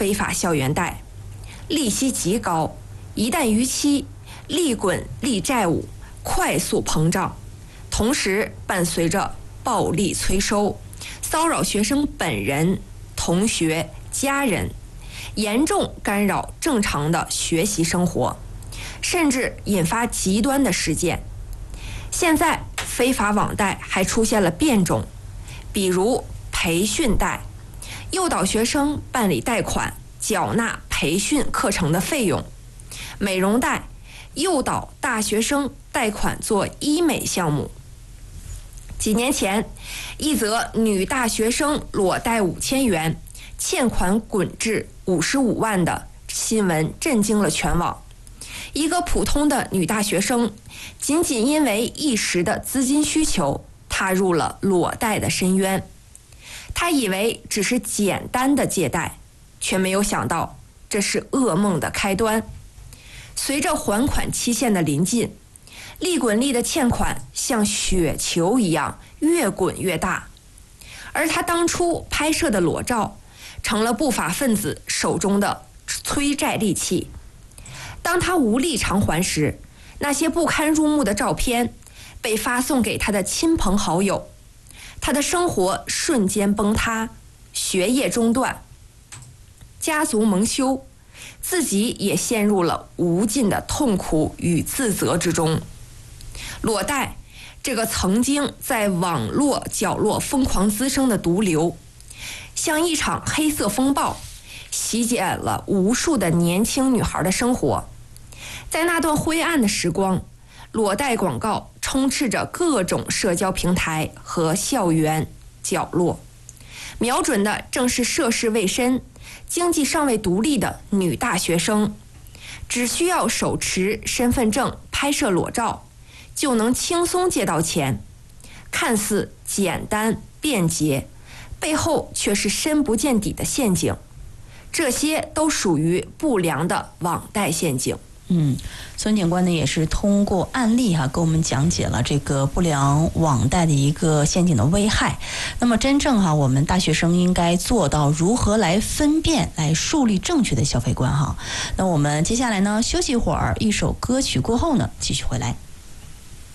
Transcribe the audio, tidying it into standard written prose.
非法校园贷，利息极高，一旦逾期，利滚利债务快速膨胀，同时伴随着暴力催收，骚扰学生本人、同学、家人，严重干扰正常的学习生活，甚至引发极端的事件。现在非法网贷还出现了变种，比如培训贷，诱导学生办理贷款，缴纳培训课程的费用；美容贷，诱导大学生贷款做医美项目。几年前，一则女大学生裸贷5000元，欠款滚至55万的新闻震惊了全网。一个普通的女大学生，仅仅因为一时的资金需求，踏入了裸贷的深渊。她以为只是简单的借贷，却没有想到这是噩梦的开端。随着还款期限的临近，利滚利的欠款像雪球一样越滚越大，而她当初拍摄的裸照成了不法分子手中的催债利器。当她无力偿还时，那些不堪入目的照片被发送给她的亲朋好友，她的生活瞬间崩塌，学业中断，家族蒙羞，自己也陷入了无尽的痛苦与自责之中。裸贷这个曾经在网络角落疯狂滋生的毒瘤，像一场黑色风暴，席卷了无数的年轻女孩的生活。在那段灰暗的时光，裸贷广告充斥着各种社交平台和校园角落，瞄准的正是涉世未深、经济尚未独立的女大学生。只需要手持身份证拍摄裸照，就能轻松借到钱，看似简单便捷，背后却是深不见底的陷阱。这些都属于不良的网贷陷阱。 孙警官呢也是通过案例给我们讲解了这个不良网贷的一个陷阱的危害。那么真正我们大学生应该做到如何来分辨，来树立正确的消费观那我们接下来呢休息一会儿，一首歌曲过后呢继续回来。